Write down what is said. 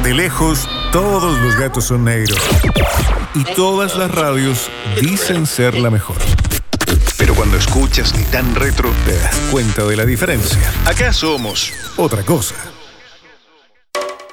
De lejos, todos los gatos son negros. Y todas las radios dicen ser la mejor. Pero cuando escuchas Titán Retro, te das cuenta de la diferencia. Acá somos otra cosa.